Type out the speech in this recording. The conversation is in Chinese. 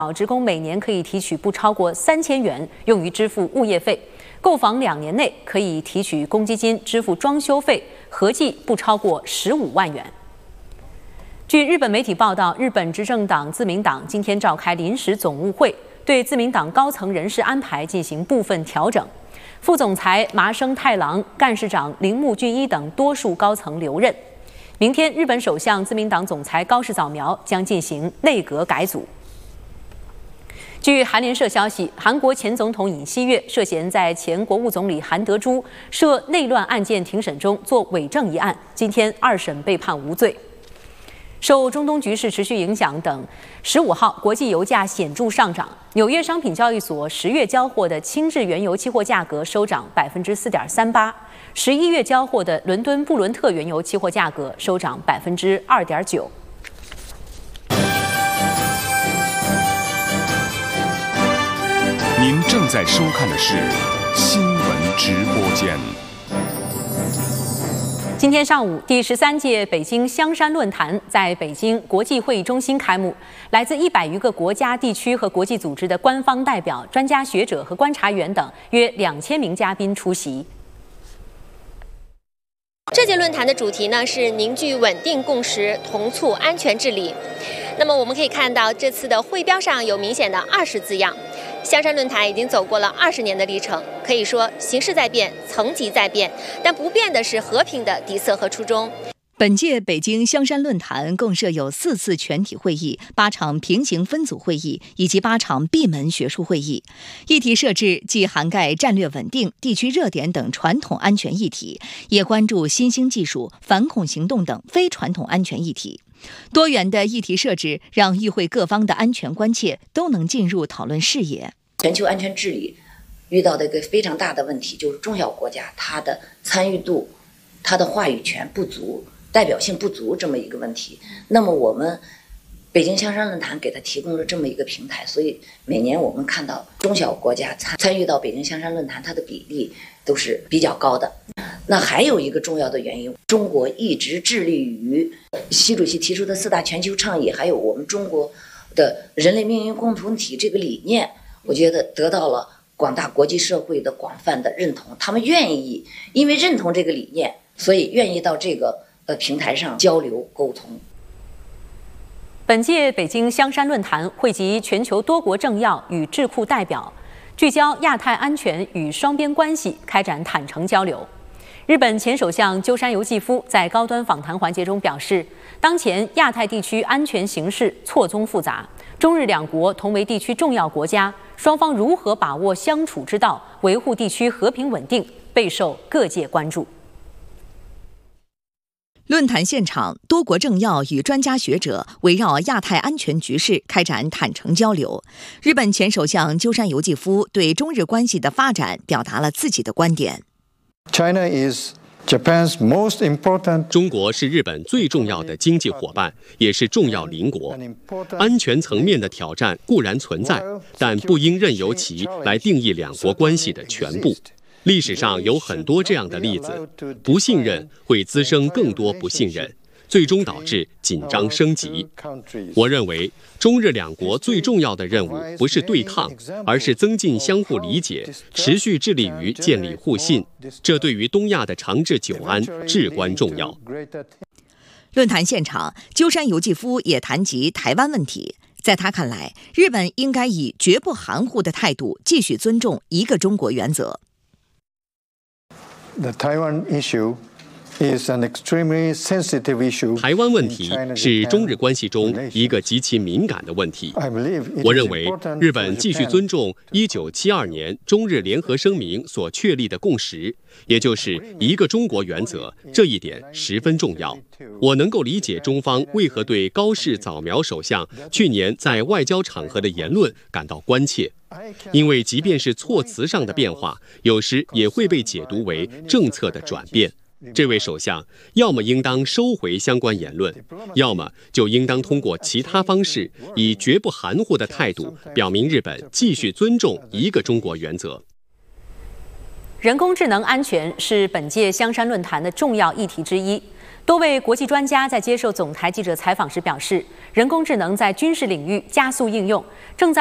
职工每年可以提取不超过3000元，用于支付物业费。购房2年内可以提取公积金支付装修费，合计不超过15万元。据日本媒体报道，日本执政党自民党今天召开临时总务会，对自民党高层人事安排进行部分调整。副总裁麻生太郎、干事长铃木俊一等多数高层留任。明天，日本首相自民党总裁高市早苗将进行内阁改组。据韩联社消息，韩国前总统尹锡悦涉嫌在前国务总理韩德洙涉内乱案件庭审中作伪证一案，今天2审被判无罪。受中东局势持续影响等，15号国际油价显著上涨。纽约商品交易所10月交货的轻质原油期货价格收涨4.38%，11月交货的伦敦布伦特原油期货价格收涨2.9%。 您正在收看的是新闻直播间。 今天上午，第13届北京香山论坛在北京国际会议中心开幕，来自100余个国家、地区和国际组织的官方代表、专家学者和观察员等约2000名嘉宾出席。 这届论坛的主题呢是凝聚稳定共识，同促安全治理。那么我们可以看到，这次的会标上有明显的20字样。香山论坛已经走过了20年的历程，可以说形势在变，层级在变，但不变的是和平的底色和初衷。 本届北京香山论坛共设有4次全体会议、8场平行分组会议以及8场闭门学术会议。议题设置既涵盖战略稳定、地区热点等传统安全议题，也关注新兴技术、反恐行动等非传统安全议题。多元的议题设置让与会各方的安全关切都能进入讨论视野。 全球安全治理遇到的一个非常大的问题，就是中小国家它的参与度、它的话语权不足、代表性不足这么一个问题。那么我们北京香山论坛给它提供了这么一个平台，所以每年我们看到中小国家参与到北京香山论坛，它的比例都是比较高的。那还有一个重要的原因，中国一直致力于习主席提出的4大全球倡议，还有我们中国的人类命运共同体这个理念，我觉得得到了广大国际社会的广泛的认同。他们愿意因为认同这个理念，所以愿意到这个平台上交流沟通。 本届北京香山论坛汇集全球多国政要与智库代表，聚焦亚太安全与双边关系，开展坦诚交流。日本前首相鸠山由纪夫在高端访谈环节中表示，当前亚太地区安全形势错综复杂，中日2国同为地区重要国家，双方如何把握相处之道，维护地区和平稳定，备受各界关注。 论坛现场，多国政要与专家学者围绕亚太安全局势开展坦诚交流。日本前首相鸠山由纪夫对中日关系的发展表达了自己的观点。 China is Japan's most important. 中国是日本最重要的经济伙伴，也是重要邻国。安全层面的挑战固然存在，但不应任由其来定义2国关系的全部。历史上有很多这样的例子，不信任会滋生更多不信任，最终导致紧张升级。我认为，中日2国最重要的任务不是对抗，而是增进相互理解，持续致力于建立互信，这对于东亚的长治久安至关重要。 论坛现场，鸠山由纪夫也谈及台湾问题。在他看来，日本应该以绝不含糊的态度继续尊重一个中国原则。 The Taiwan issue is an extremely sensitive issue. 台湾问题是中日关系中一个极其敏感的问题。我认为，日本继续尊重1972年中日联合声明所确立的共识，也就是一个中国原则，这一点十分重要。我能够理解中方为何对高市早苗首相去年在外交场合的言论感到关切。因为即便是措辞上的变化，有时也会被解读为政策的转变。这位首相要么应当收回相关言论，要么就应当通过其他方式，以绝不含糊的态度表明日本继续尊重一个中国原则。 人工智能安全是本届香山论坛的重要议题之一。 多位国际专家在接受总台记者采访时表示，人工智能在军事领域加速应用，正在